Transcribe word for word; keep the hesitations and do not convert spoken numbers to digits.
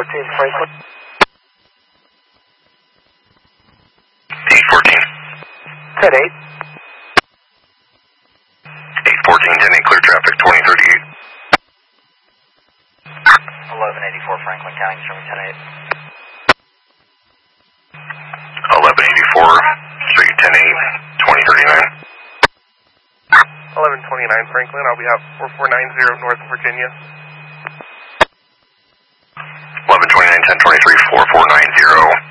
fourteen, Franklin. eight fourteen. ten eight. eight fourteen, ten eight, clear traffic, twenty thirty-eight. eleven eighty-four, Franklin County, show me ten eight. eleven eighty-four, show you ten eight, twenty thirty-nine. eleven twenty-nine, Franklin, I'll be out four four nine zero, North Virginia. eleven twenty-nine, ten twenty-three, four four nine zero.